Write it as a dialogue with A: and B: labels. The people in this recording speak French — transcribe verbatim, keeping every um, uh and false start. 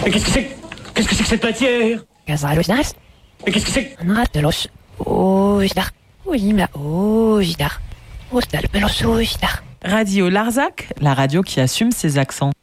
A: Mais qu'est-ce que c'est Qu'est-ce que c'est que cette matière?
B: Gazalos.
A: Mais qu'est-ce que c'est?
B: Ratelos. Ojdar. Oima ojdar. Ostal pelos ojdar.
C: Radio Larzac, la radio qui assume ses accents.